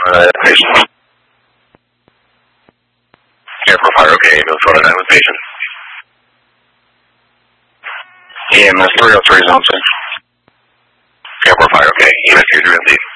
Patient. Airport fire, okay, no photo 9 with patient. EMS 303 zone 2. Airport fire, okay, EMS 303.